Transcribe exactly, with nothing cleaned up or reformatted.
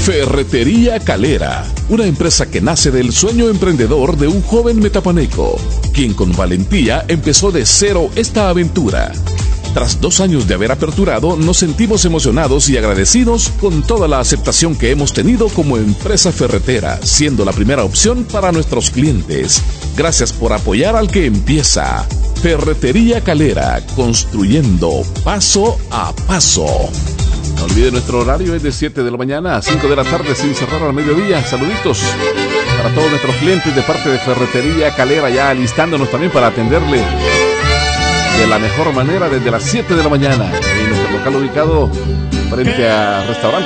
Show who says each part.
Speaker 1: Ferretería Calera, una empresa que nace del sueño emprendedor de un joven metapaneco, quien con valentía empezó de cero esta aventura. Tras dos años de haber aperturado, nos sentimos emocionados y agradecidos con toda la aceptación que hemos tenido como empresa ferretera, siendo la primera opción para nuestros clientes. Gracias por apoyar al que empieza. Ferretería Calera, construyendo paso a paso. No olvide, nuestro horario es de siete de la mañana a cinco de la tarde sin cerrar al mediodía. Saluditos para todos nuestros clientes de parte de Ferretería Calera, ya alistándonos también para atenderle de la mejor manera desde las siete de la mañana en nuestro local ubicado frente a restaurante